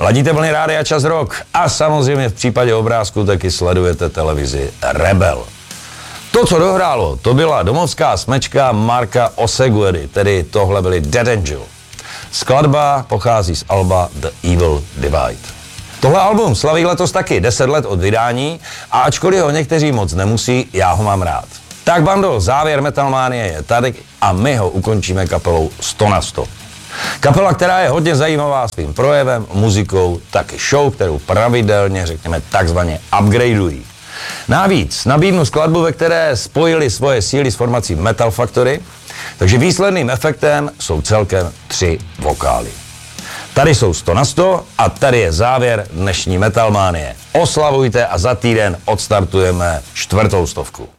Ladíte vlny Rádia Čas Rock a samozřejmě v případě obrázku taky sledujete televizi Rebel. To, co dohrálo, to byla domovská smečka Marka Oseguedy, tedy tohle byly Dead Angel. Skladba pochází z alba The Evil Divide. Tohle album slaví letos taky 10 let od vydání a ačkoliv ho někteří moc nemusí, já ho mám rád. Tak bando, závěr Metalmánie je tady a my ho ukončíme kapelou 100 na 100. Kapela, která je hodně zajímavá svým projevem, muzikou, taky show, kterou pravidelně, řekněme, takzvaně upgradeují. Navíc nabídnu skladbu, ve které spojili svoje síly s formací Metal Factory, takže výsledným efektem jsou celkem 3 vokály. Tady jsou 100 na 100 a tady je závěr dnešní Metalmánie. Oslavujte a za týden odstartujeme 4. stovku.